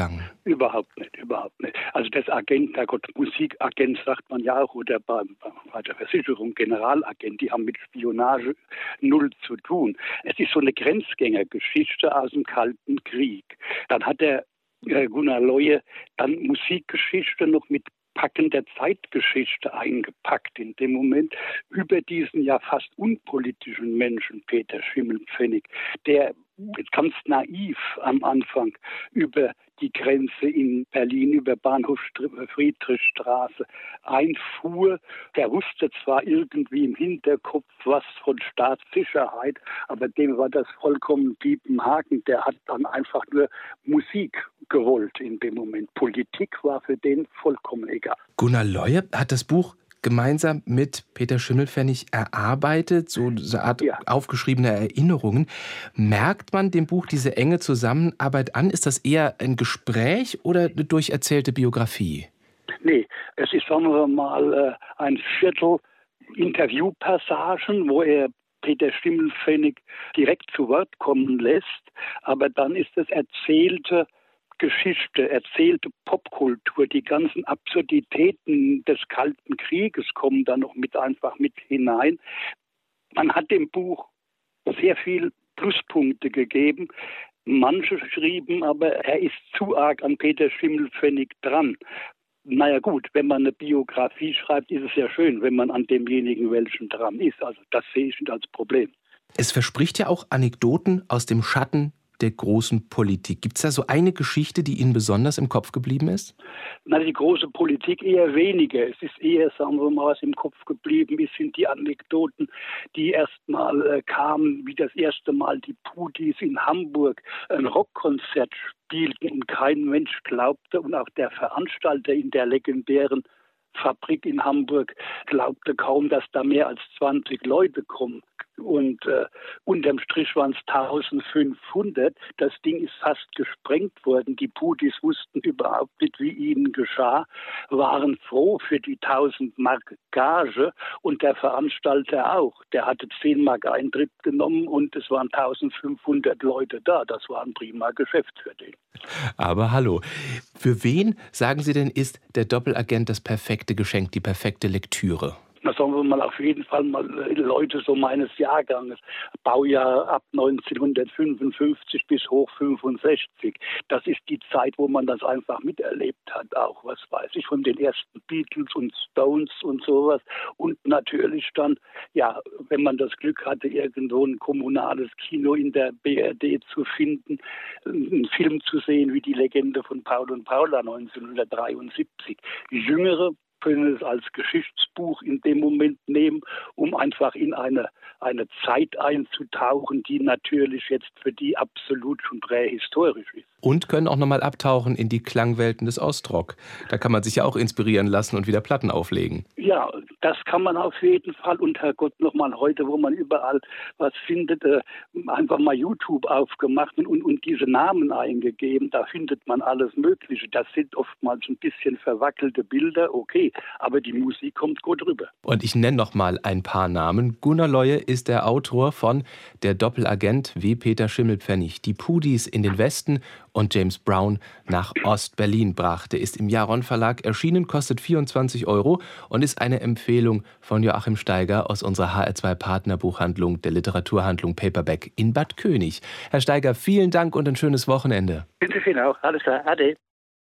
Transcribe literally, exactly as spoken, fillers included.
aufgegangen? Überhaupt nicht, überhaupt nicht. Also das Agent, Herrgott, Musikagent sagt man ja auch, oder bei, bei der Versicherung Generalagent, die haben mit Spionage null zu tun. Es ist so eine Grenzgängergeschichte aus dem Kalten Krieg. Dann hat der äh, Gunnar Leue dann Musikgeschichte noch mit Packen der Zeitgeschichte eingepackt in dem Moment über diesen ja fast unpolitischen Menschen Peter Schimmelpfennig, der ganz naiv am Anfang über die Grenze in Berlin, über Bahnhof Friedrichstraße einfuhr. Der wusste zwar irgendwie im Hinterkopf was von Staatssicherheit, aber dem war das vollkommen Diepenhaken. Der hat dann einfach nur Musik gewollt in dem Moment. Politik war für den vollkommen egal. Gunnar Leue hat das Buch gemeinsam mit Peter Schimmelpfennig erarbeitet, so eine Art ja. aufgeschriebene Erinnerungen. Merkt man dem Buch diese enge Zusammenarbeit an? Ist das eher ein Gespräch oder eine durcherzählte Biografie? Nee, es ist, sagen wir mal, ein Viertel Interviewpassagen, wo er Peter Schimmelpfennig direkt zu Wort kommen lässt, aber dann ist es erzählte Geschichte, erzählte Popkultur, die ganzen Absurditäten des Kalten Krieges kommen da noch mit einfach mit hinein. Man hat dem Buch sehr viel Pluspunkte gegeben. Manche schrieben, aber er ist zu arg an Peter Schimmelpfennig dran. Naja gut, wenn man eine Biografie schreibt, ist es ja schön, wenn man an demjenigen welchen dran ist. Also das sehe ich nicht als Problem. Es verspricht ja auch Anekdoten aus dem Schatten der großen Politik. Gibt es da so eine Geschichte, die Ihnen besonders im Kopf geblieben ist? Na, die große Politik eher weniger. Es ist eher, sagen wir mal, was im Kopf geblieben ist, sind die Anekdoten, die erst mal äh, kamen, wie das erste Mal die Pudis in Hamburg ein Rockkonzert spielten und kein Mensch glaubte und auch der Veranstalter in der legendären Fabrik in Hamburg glaubte kaum, dass da mehr als zwanzig Leute kommen. Und äh, unterm Strich waren es eintausendfünfhundert. Das Ding ist fast gesprengt worden. Die Pudis wussten überhaupt nicht, wie ihnen geschah, waren froh für die tausend Mark Gage und der Veranstalter auch. Der hatte zehn Mark Eintritt genommen und es waren eintausendfünfhundert Leute da. Das war ein prima Geschäft für den. Aber hallo, für wen, sagen Sie denn, ist der Doppelagent das perfekte Geschenk, die perfekte Lektüre? Na, sagen wir mal, auf jeden Fall mal Leute so meines Jahrganges, Baujahr ab neunzehnhundertfünfundfünfzig bis hoch fünfundsechzig. Das ist die Zeit, wo man das einfach miterlebt hat, auch, was weiß ich, von den ersten Beatles und Stones und sowas. Und natürlich dann, ja, wenn man das Glück hatte, irgendwo ein kommunales Kino in der B R D zu finden, einen Film zu sehen wie die Legende von Paul und Paula neunzehnhundertdreiundsiebzig. Jüngere können es als Geschichtsbuch in dem Moment nehmen, um einfach in eine, eine Zeit einzutauchen, die natürlich jetzt für die absolut schon prähistorisch ist. Und können auch nochmal abtauchen in die Klangwelten des Ostrock. Da kann man sich ja auch inspirieren lassen und wieder Platten auflegen. Ja, das kann man auf jeden Fall. Und Herrgott, nochmal heute, wo man überall was findet, äh, einfach mal YouTube aufgemacht und, und diese Namen eingegeben. Da findet man alles Mögliche. Das sind oftmals ein bisschen verwackelte Bilder, okay. Aber die Musik kommt gut rüber. Und ich nenne noch mal ein paar Namen. Gunnar Leue ist der Autor von Der Doppelagent wie Peter Schimmelpfennig die Pudis in den Westen und James Brown nach Ost-Berlin brachte. Ist im Jaron Verlag erschienen, kostet vierundzwanzig Euro und ist eine Empfehlung von Joachim Steiger aus unserer H R zwei Partnerbuchhandlung, der Literaturhandlung Paperback in Bad König. Herr Steiger, vielen Dank und ein schönes Wochenende. Bitte schön auch. Alles klar. Ade.